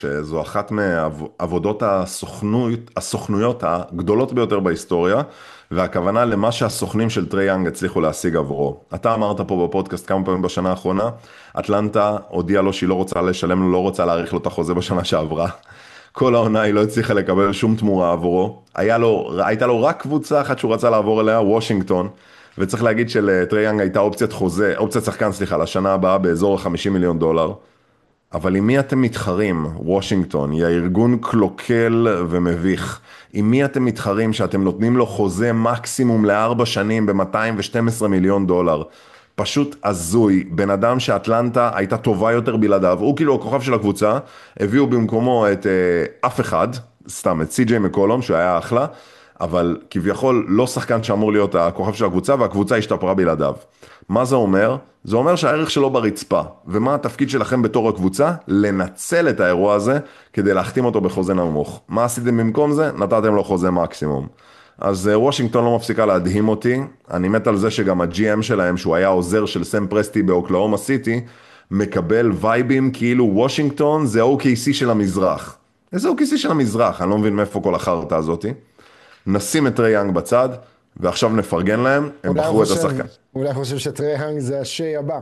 שזו אחת מעבודות הסוכנויות הגדולות ביותר בהיסטוריה, והכוונה למה שהסוכנים של טרי יאנג הצליחו להשיג עבורו. אתה אמרת פה בפודקאסט כמה פעמים בשנה האחרונה, אטלנטה הודיעה לו שהיא לא רוצה לשלם לו, לא רוצה להאריך לו את החוזה בשנה שעברה. כל העונה היא לא הצליחה לקבל שום תמורה עבורו. הייתה לו רק קבוצה אחת שהוא רצה לעבור אליה, וושינגטון, וצריך להגיד שלטרי יאנג הייתה אופציית שחקן, סליחה, לשנה הבאה באזור ה$50 מיליון. אבל עם מי אתם מתחרים? וושינגטון היא הארגון קלוקל ומביך. עם מי אתם מתחרים שאתם נותנים לו חוזה מקסימום ל4 שנים ב$212 מיליון? פשוט הזוי. בן אדם שאטלנטה הייתה טובה יותר בלעדיו, הוא כאילו הכוכב של הקבוצה, הביאו במקומו את אף אחד, סתם את סי.ג'יי מקולום שהיה אחלה, אבל כביכול לא שחקן שאמור להיות הכוכב של הקבוצה, והקבוצה השתפרה בלעדיו. מה זה אומר? זה אומר שהערך שלו ברצפה. ומה התפקיד שלכם בתור הקבוצה? לנצל את האירוע הזה כדי להחתים אותו בחוזה נמוך. מה עשיתם במקום זה? נתתם לו חוזה מקסימום. אז וושינגטון לא מפסיקה להדהים אותי. אני מת על זה שגם ה-GM שלהם, שהוא היה עוזר של סם פרסטי באוקלאומה סיטי, מקבל וייבים כאילו וושינגטון זה OKC של המזרח. איזה OKC של המזרח? אני לא מבין מאיפה כל החרטה הזאתי. נשים את טרי יאנג בצד, ועכשיו נפרגן להם, הם אולי הוא בחרו את חושב, השחקן. אולי הוא חושב שטרי האנג זה השי הבא,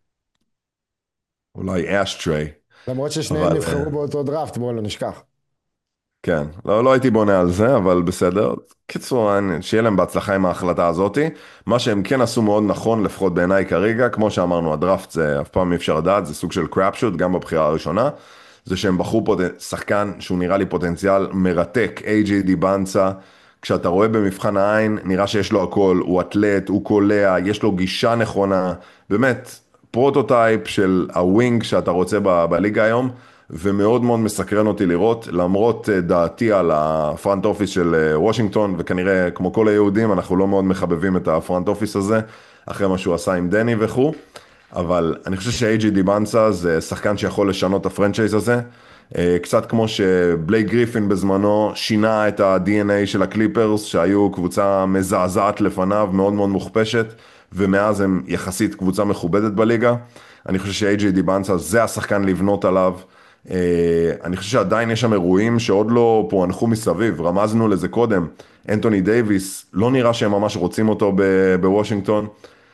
אולי אשטריי, למרות ששניהם אבל נבחרו באותו דראפט, בואו לא נשכח. כן, לא הייתי בונה על זה, אבל בסדר. קיצור, שיהיה להם בהצלחה עם ההחלטה הזאתי. מה שהם כן עשו מאוד נכון, לפחות בעיניי כרגע, כמו שאמרנו, הדראפט זה אף פעם אי אפשר לדעת, זה סוג של קראפ שוט, גם בבחירה הראשונה, זה שהם בחרו פה שחקן שהוא נראה לי פוטנציאל מרתק, איי-ג'יי דיבנצה, כשאתה רואה במבחן העין, נראה שיש לו הכל, הוא אתלט, הוא קולע, יש לו גישה נכונה, באמת, פרוטוטייפ של הווינג שאתה רוצה בליגה היום, ומאוד מאוד מסקרן אותי לראות, למרות דעתי על הפרנט אופיס של וושינגטון, וכנראה כמו כל היהודים, אנחנו לא מאוד מחבבים את הפרנט אופיס הזה, אחרי מה שהוא עשה עם דני וכו', אבל אני חושב שאייג'י דיבנסה זה שחקן שיכול לשנות את הפרנצ'ייז הזה, קצת כמו שבלייק גריפין בזמנו שינה את ה-DNA של הקליפרס, שהיו קבוצה מזעזעת לפניו, מאוד מאוד מוכפשת, ומאז הם יחסית קבוצה מכובדת בליגה. אני חושב שאייג'י דיבנסה זה השחקן לבנות עליו. אני חושב שעדיין יש שם אירועים שעוד לא פוענחו מסביב, רמזנו לזה קודם. אנטוני דייביס, לא נראה שהם ממש רוצים אותו בוושינגטון,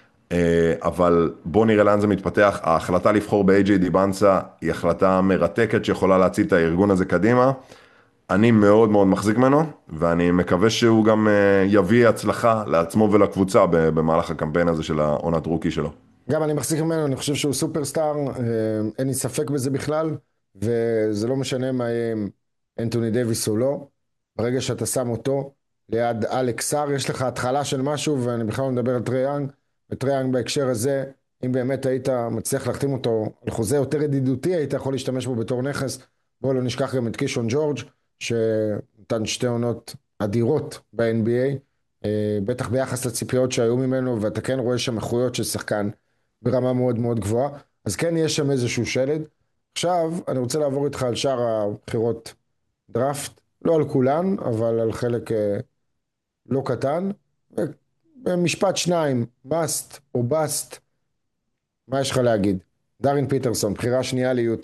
אבל בוא נראה לאן זה מתפתח. ההחלטה לבחור ב-AJ דיבנסה היא החלטה מרתקת שיכולה להציל את הארגון הזה קדימה. אני מאוד מאוד מחזיק ממנו, ואני מקווה שהוא גם יביא הצלחה לעצמו ולקבוצה במהלך הקמפיין הזה של העונת רוקי שלו. גם אני מחזיק ממנו, אני חושב שהוא סופרסטאר, אין לי ספק בזה בכלל, וזה לא משנה מה יהיה עם אנטוני דייוויס או לא. ברגע שאתה שם אותו ליד אלכס סאר, יש לך התחלה של משהו, ואני בכלל לא מדבר על טרי יאנג, וטרי יאנג בהקשר הזה, אם באמת היית מצליח להחתים אותו על חוזה יותר ידידותי, היית יכול להשתמש בו בתור נכס. בואו לא נשכח גם את קישון ג'ורג', שנתן 2 עונות אדירות ב-NBA, בטח ביחס לציפיות שהיו ממנו, ואתה כן רואה שם איכויות של שחקן ברמה מאוד מאוד גבוהה, אז כן יש שם איזשהו שלד. עכשיו אני רוצה לעבור איתך על שאר הבחירות דראפט, לא על כולן, אבל על חלק לא קטן. במשפט שניים, מאסט או באסט, מה יש לך להגיד? דארין פיטרסון, בחירה שנייה ליוטה.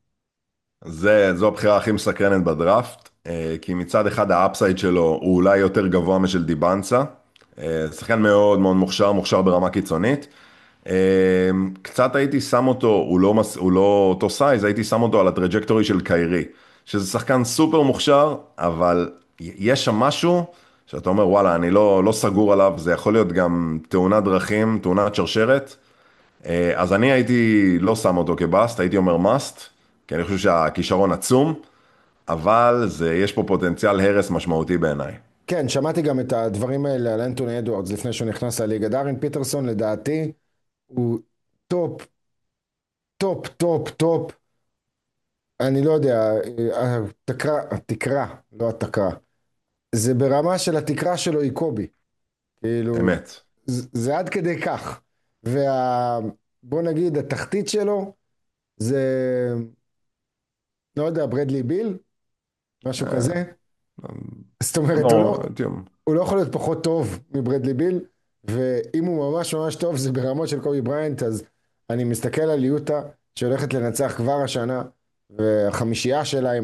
זו הבחירה הכי מסקרנת בדראפט, כי מצד אחד האפסייד שלו הוא אולי יותר גבוה משל דיבנצה, שחקן מאוד מאוד מוכשר, מוכשר ברמה קיצונית. קצת הייתי שם אותו, הוא לא אותו סייז, הייתי שם אותו על הטראג'קטורי של קיירי, שזה שחקן סופר מוכשר, אבל יש שם משהו שאתה אומר וואלה, אני לא סגור עליו, זה יכול להיות גם תאונת דרכים, תאונת שרשרת, אז אני הייתי לא שם אותו כבאסט, הייתי אומר מאסט, כי אני חושב שהכישרון עצום, אבל יש פה פוטנציאל הרס משמעותי בעיניי. כן, שמעתי גם את הדברים האלה על אנטוני אדוארדס לפני שהוא נכנס לליגה. דארין פיטרסון לדעתי הוא טופ, טופ, טופ, טופ. אני לא יודע, התקרה, לא התקרה. זה ברמה של התקרה שלו היא קובי. כאילו, אמת. זה עד כדי כך. בוא נגיד, התחתית שלו זה, לא יודע, ברדלי ביל, משהו אה, כזה. זאת אומרת, לא, תיאום. הוא לא יכול להיות פחות טוב מברדלי ביל, ואם הוא ממש ממש טוב זה ברמות של קובי בריינט, אז אני מסתכל על יוטה שהולכת לנצח כבר השנה, והחמישייה שלהם